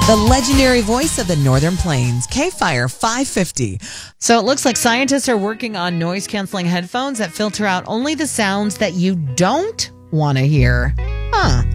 The legendary voice of the Northern Plains, K-Fire 550. So it looks like scientists are working on noise-canceling headphones that filter out only the sounds that you don't want to hear. Huh.